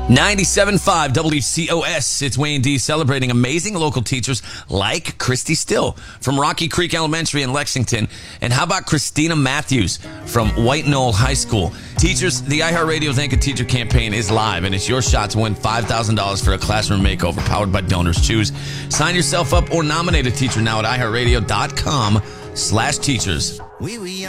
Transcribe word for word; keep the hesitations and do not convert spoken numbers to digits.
ninety-seven point five W C O S. It's Wayne D celebrating amazing local teachers like Christy Still from Rocky Creek Elementary in Lexington. And how about Christina Matthews from White Knoll High School? Teachers, the iHeartRadio Thank a Teacher campaign is live, and it's your shot to win five thousand dollars for a classroom makeover powered by Donors Choose. Sign yourself up or nominate a teacher now at iHeartRadio.com slash teachers.